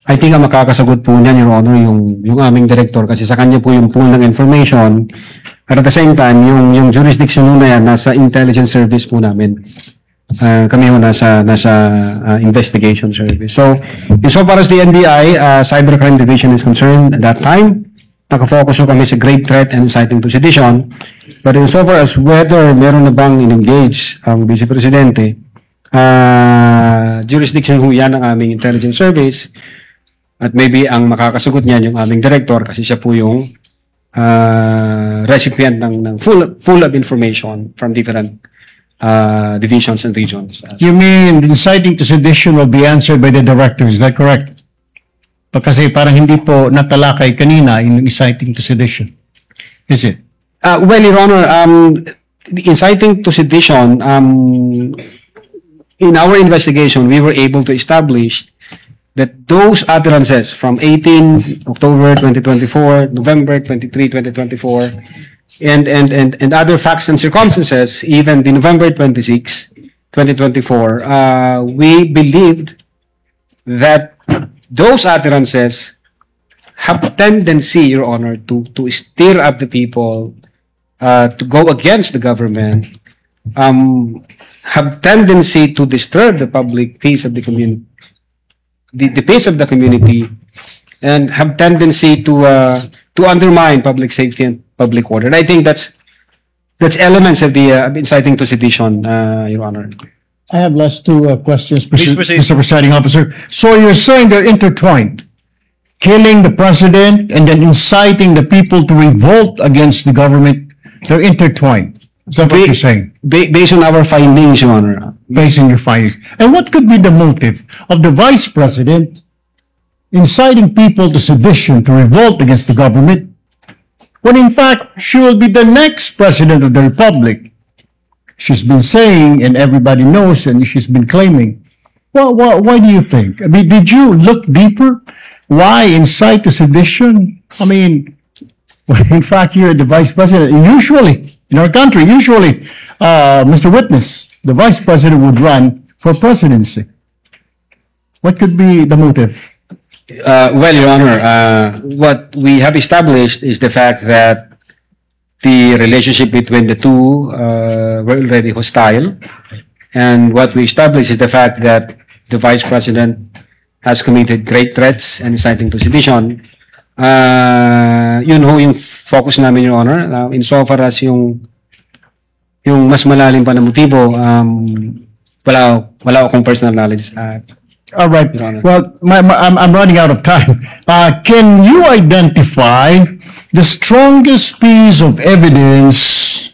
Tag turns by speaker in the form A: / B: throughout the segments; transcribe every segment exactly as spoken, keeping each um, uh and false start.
A: I think ang makakasagot po niyan, Your Honor, yung, yung aming director kasi sa kanya po yung pool ng information. At at the same time, yung, yung jurisdiction na yan, nasa intelligence service po namin. Uh, kami ho nasa, nasa uh, investigation service. So, insofar as the N B I, uh, Cybercrime Division is concerned at that time, nakafocus ho kami sa grave threat and inciting to sedition. But insofar as whether meron na bang in-engage ang Vice Presidente, uh, jurisdiction ho yan ng aming intelligence service. At maybe ang makakasagot niyan yung aming director kasi siya po yung uh, recipient ng, ng full, full of information from different uh, divisions and regions.
B: You mean the inciting to sedition will be answered by the director, is that correct? Kasi parang hindi po natalakay kanina yung inciting to sedition. Is it?
A: Uh, well, Your Honor, um, the inciting to sedition, um, in our investigation, we were able to establish that those utterances from eighteen October twenty twenty-four, November twenty-third, twenty twenty-four, and, and, and, and other facts and circumstances, even the November twenty-sixth, twenty twenty-four, uh, we believed that those utterances have a tendency, Your Honor, to, to stir up the people, uh, to go against the government, um, have tendency to disturb the public peace of the community. The, the peace of the community, and have tendency to uh, to undermine public safety and public order. And I think that's that's elements of the uh, inciting to sedition, uh, Your Honor.
B: I have last two uh, questions,
C: Please proceed.
B: Mister Presiding Officer. So you're saying they're intertwined, killing the president and then inciting the people to revolt against the government. They're intertwined. Is that what you're saying?
A: Ba based on our findings, Your Honor.
B: Based on your findings. And what could be the motive of the Vice President inciting people to sedition, to revolt against the government, when in fact she will be the next President of the Republic? She's been saying, and everybody knows, and she's been claiming. Well, well, why do you think? I mean, did you look deeper? Why incite to sedition? I mean, well, in fact, you're the Vice President. Usually, in our country, usually, uh, Mister Witness, the Vice President would run for presidency. What could be the motive?
A: Uh, well, Your Honor, uh, what we have established is the fact that the relationship between the two uh, were already hostile. And what we established is the fact that the Vice President has committed great threats and inciting to sedition. Uh, yun ho yung focus namin, Your Honor. Uh, insofar as yung yung mas malalim pa na motibo, um, wala, wala akong personal knowledge. Uh,
B: All right.
A: Your Honor.
B: Well, my, my, I'm, I'm running out of time. Uh, can you identify the strongest piece of evidence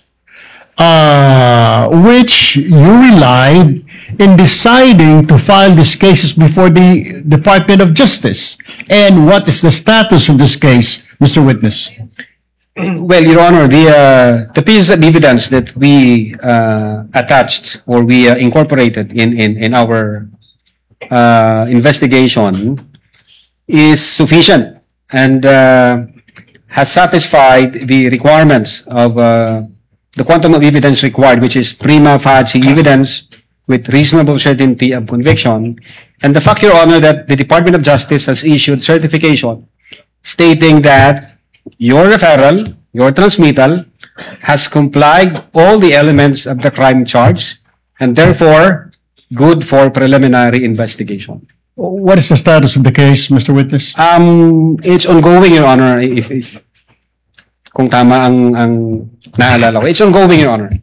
B: uh, which you relied in deciding to file these cases before the Department of Justice? And what is the status of this case, Mister Witness?
A: Well, Your Honor, the uh, the pieces of evidence that we uh, attached or we uh, incorporated in in in our uh, investigation is sufficient and uh, has satisfied the requirements of uh, the quantum of evidence required, which is prima facie evidence with reasonable certainty of conviction, and the fact, Your Honor, that the Department of Justice has issued certification stating that your referral, your transmittal, has complied all the elements of the crime charge and therefore good for preliminary investigation.
B: What is the status of the case, Mister Witness?
A: Um, it's ongoing, Your Honor, if, if kung tama ang, ang naalala ko. It's ongoing, Your Honor.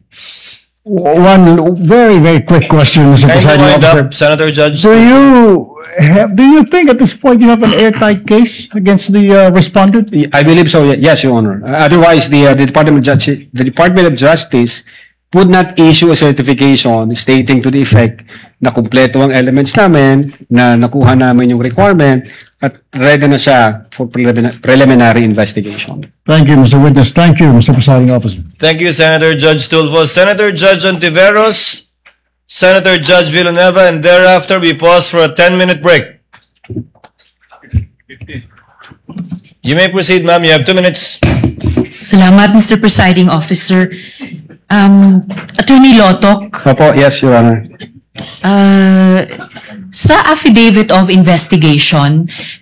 B: One very, very quick question, Mister
C: Kindly
B: Presiding
C: wind
B: Officer.
C: up, Senator Judge.
B: Do you have, do you think at this point you have an airtight case against the uh, respondent?
A: I believe so, ye- yes, Your Honor. Uh, Otherwise, the, uh, the Department of Justice, the Department of Justice would not issue a certification stating to the effect na kumpleto ang elements namin, na nakuha namin yung requirement, at ready na siya for prelimin- preliminary investigation.
B: Thank you, Mister Witness. Thank you, Mister Presiding Officer.
C: Thank you, Senator Judge Tulfo. Senator Judge Ontiveros, Senator Judge Villanueva, and thereafter we pause for a ten-minute break. You may proceed, ma'am. You have two minutes.
D: Salamat, Mister Presiding Officer. Um, Attorney Lotok,
A: Opo, yes, Your Honor.
D: uh, sa affidavit of investigation,